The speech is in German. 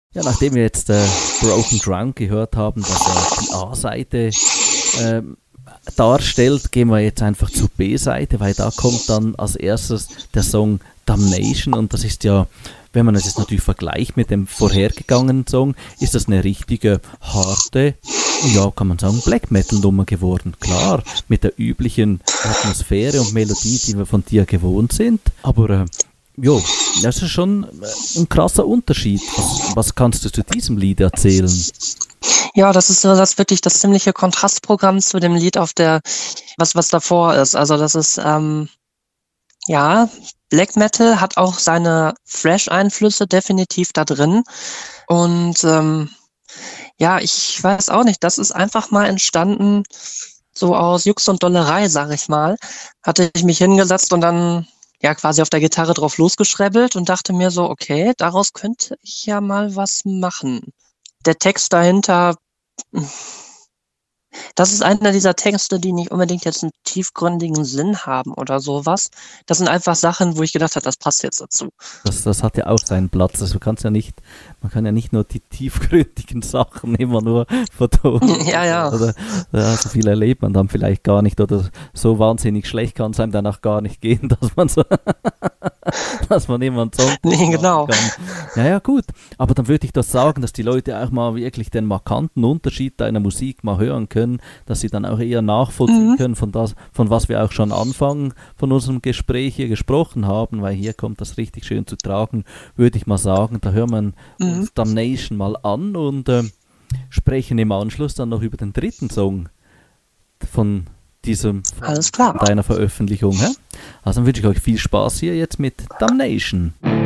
Ja, nachdem wir jetzt Broken Ground gehört haben, dass er die A-Seite darstellt, gehen wir jetzt einfach zur B-Seite, weil da kommt dann als erstes der Song Damnation und das ist ja, wenn man es jetzt natürlich vergleicht mit dem vorhergegangenen Song, ist das eine richtige harte, ja, kann man sagen, Black Metal Nummer geworden. Klar, mit der üblichen Atmosphäre und Melodie, die wir von dir gewohnt sind, aber jo, das ist schon ein krasser Unterschied. Was kannst du zu diesem Lied erzählen? Ja, das ist so das wirklich das ziemliche Kontrastprogramm zu dem Lied was davor ist. Also das ist, ja, Black Metal hat auch seine Thrash-Einflüsse definitiv da drin. Und ja, ich weiß auch nicht, das ist einfach mal entstanden, so aus Jux und Dollerei, sag ich mal. Hatte ich mich hingesetzt und dann ja quasi auf der Gitarre drauf losgeschrebbelt und dachte mir so, okay, daraus könnte ich ja mal was machen. Der Text dahinter, das ist einer dieser Texte, die nicht unbedingt jetzt einen tiefgründigen Sinn haben oder sowas. Das sind einfach Sachen, wo ich gedacht habe, das passt jetzt dazu. Das hat ja auch seinen Platz. Also man kann ja nicht nur die tiefgründigen Sachen immer nur vertonen. Ja. Oder so viel erlebt man dann vielleicht gar nicht. Oder so wahnsinnig schlecht kann es einem danach gar nicht gehen, dass man immer einen Song genau. kann. Ja, gut. Aber dann würde ich das sagen, dass die Leute auch mal wirklich den markanten Unterschied deiner Musik mal hören können, dass sie dann auch eher nachvollziehen können von was wir auch schon Anfang von unserem Gespräch hier gesprochen haben, weil hier kommt das richtig schön zu tragen, würde ich mal sagen. Da hören wir uns Damnation mal an und sprechen im Anschluss dann noch über den dritten Song von Alles klar. deiner Veröffentlichung. Also dann wünsche ich euch viel Spaß hier jetzt mit Damnation.